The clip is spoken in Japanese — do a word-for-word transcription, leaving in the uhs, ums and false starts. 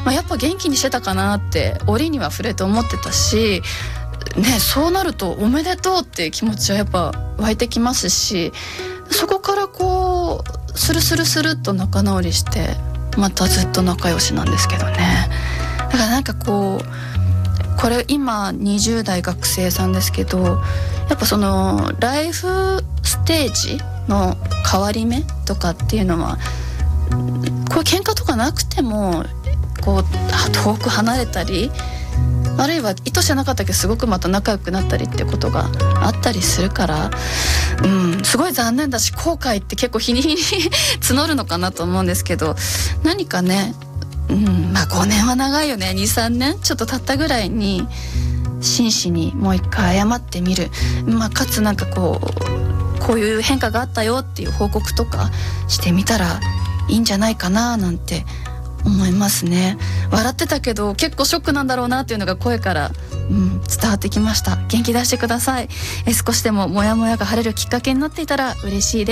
まあ、やっぱ元気にしてたかなって折には触れて思ってたし、ね、そうなるとおめでとうっていう気持ちはやっぱ湧いてきますし、そこからこうスルスルスルっと仲直りしてまたずっと仲良しなんですけどね。だからなんかこうこれ今にじゅう代学生さんですけど、やっぱそのライフステージの変わり目とかっていうのはこう喧嘩とかなくてもこう遠く離れたり、あるいは意図してなかったけどすごくまた仲良くなったりってことがあったりするから、うん、すごい残念だし後悔って結構日に日に募るのかなと思うんですけど、何かね、うん、まあごねんは長いよね。 にさんねんちょっと経ったぐらいに真摯にもう一回謝ってみる、まあ、かつなんかこうこういう変化があったよっていう報告とかしてみたらいいんじゃないかななんて思いますね。笑ってたけど結構ショックなんだろうなっていうのが声から、うん、伝わってきました。元気出してください。え少しでもモヤモヤが晴れるきっかけになっていたら嬉しいです。